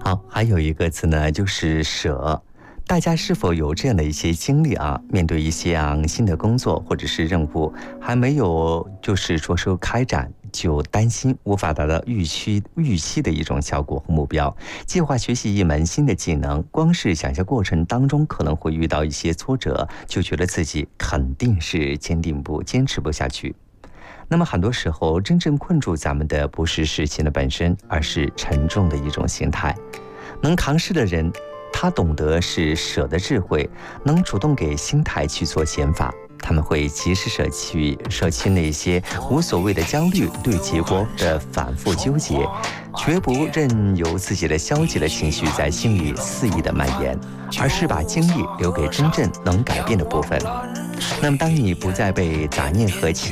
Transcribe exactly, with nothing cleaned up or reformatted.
好，还有一个词呢，就是舍。大家是否有这样的一些经历啊？面对一项新的工作或者是任务，还没有就是着手开展，就担心无法达到预期预期的一种效果和目标。计划学习一门新的技能，光是想象过程当中可能会遇到一些挫折，就觉得自己肯定是坚定不坚持不下去。那么很多时候，真正困住咱们的不是事情的本身，而是沉重的一种心态。能扛事的人，他懂得是舍的智慧，能主动给心态去做减法。他们会及时舍弃舍弃那些无所谓的焦虑，对结果的反复纠结，绝不任由自己的消极的情绪在心里肆意的蔓延，而是把精力留给真正能改变的部分。那么当你不再被杂念和情